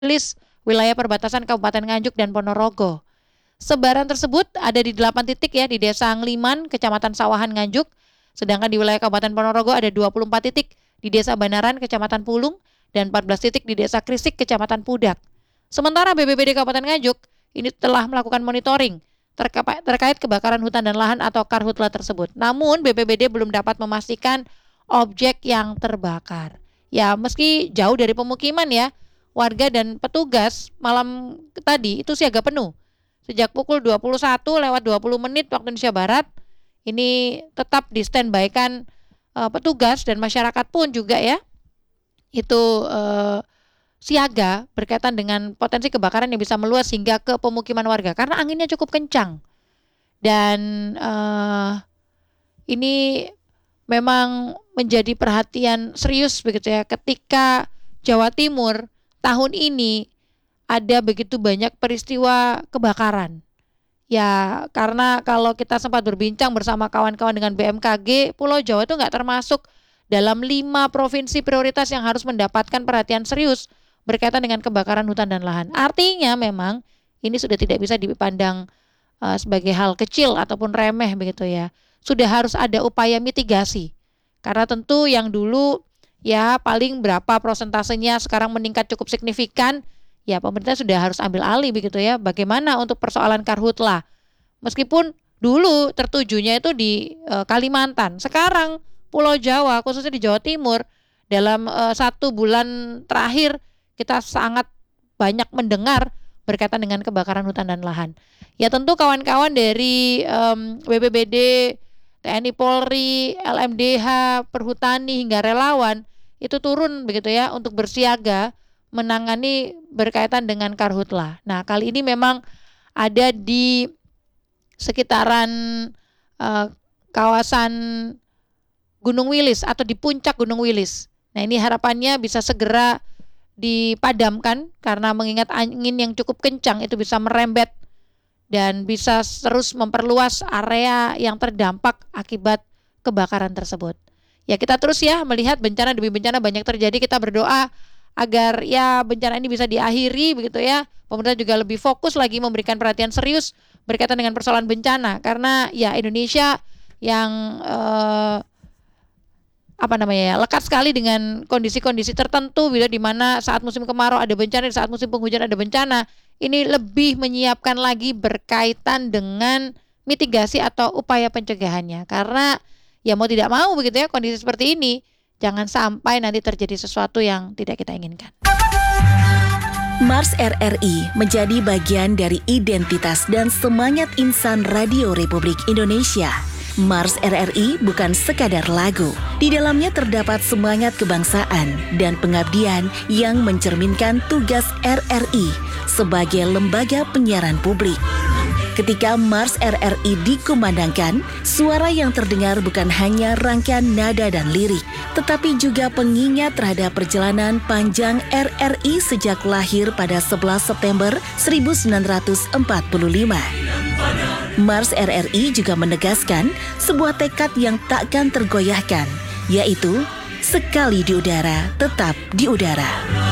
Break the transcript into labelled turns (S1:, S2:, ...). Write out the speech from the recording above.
S1: Wilis, wilayah perbatasan Kabupaten Nganjuk dan Ponorogo. Sebaran tersebut ada di 8 titik ya di Desa Ngliman, Kecamatan Sawahan Nganjuk. Sedangkan di wilayah Kabupaten Ponorogo ada 24 titik di Desa Banaran, Kecamatan Pulung, dan 14 titik di Desa Krisik, Kecamatan Pudak. Sementara BPBD Kabupaten Nganjuk ini telah melakukan monitoring terkait kebakaran hutan dan lahan atau karhutla tersebut. Namun BPBD belum dapat memastikan objek yang terbakar. Ya meski jauh dari pemukiman ya, warga dan petugas malam tadi itu siaga penuh. Sejak pukul 21:20 waktu Indonesia Barat, ini tetap di standby-kan petugas dan masyarakat pun juga ya, itu siaga berkaitan dengan potensi kebakaran yang bisa meluas hingga ke pemukiman warga karena anginnya cukup kencang. Dan ini memang menjadi perhatian serius begitu ya ketika Jawa Timur tahun ini ada begitu banyak peristiwa kebakaran. Ya, karena kalau kita sempat berbincang bersama kawan-kawan dengan BMKG, Pulau Jawa itu nggak termasuk dalam 5 provinsi prioritas yang harus mendapatkan perhatian serius berkaitan dengan kebakaran hutan dan lahan. Artinya memang ini sudah tidak bisa dipandang sebagai hal kecil ataupun remeh begitu ya. Sudah harus ada upaya mitigasi. Karena tentu yang dulu ya paling berapa prosentasenya sekarang meningkat cukup signifikan. Ya pemerintah sudah harus ambil alih begitu ya. Bagaimana untuk persoalan karhutla? Meskipun dulu tertujunya itu di Kalimantan. Sekarang Pulau Jawa khususnya di Jawa Timur dalam 1 bulan terakhir kita sangat banyak mendengar berkaitan dengan kebakaran hutan dan lahan. Ya tentu kawan-kawan dari BPBD, TNI Polri, LMDH, Perhutani hingga relawan itu turun begitu ya untuk bersiaga menangani berkaitan dengan karhutla. Nah, kali ini memang ada di sekitaran kawasan Gunung Wilis atau di puncak Gunung Wilis. Nah, ini harapannya bisa segera dipadamkan karena mengingat angin yang cukup kencang itu bisa merembet dan bisa terus memperluas area yang terdampak akibat kebakaran tersebut. Ya, kita terus ya melihat bencana demi bencana banyak terjadi, kita berdoa agar ya bencana ini bisa diakhiri begitu ya. Pemerintah juga lebih fokus lagi memberikan perhatian serius berkaitan dengan persoalan bencana karena ya Indonesia yang lekat sekali dengan kondisi-kondisi tertentu bila di mana saat musim kemarau ada bencana, saat musim penghujan ada bencana. Ini lebih menyiapkan lagi berkaitan dengan mitigasi atau upaya pencegahannya. Karena ya mau tidak mau begitu ya kondisi seperti ini jangan sampai nanti terjadi sesuatu yang tidak kita inginkan.
S2: Mars RRI menjadi bagian dari identitas dan semangat insan Radio Republik Indonesia. Mars RRI bukan sekadar lagu. Di dalamnya terdapat semangat kebangsaan dan pengabdian yang mencerminkan tugas RRI sebagai lembaga penyiaran publik. Ketika Mars RRI dikumandangkan, suara yang terdengar bukan hanya rangkaian nada dan lirik, tetapi juga pengingat terhadap perjalanan panjang RRI sejak lahir pada 11 September 1945. Mars RRI juga menegaskan sebuah tekad yang takkan tergoyahkan, yaitu sekali di udara, tetap di udara.